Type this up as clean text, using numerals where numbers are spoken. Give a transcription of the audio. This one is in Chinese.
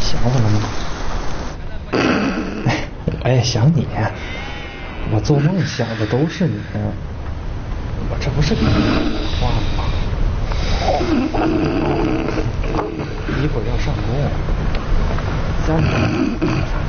想我了吗？哎，想你，我做梦想的都是你，我这不是跟你话吗？一会儿要上工，家里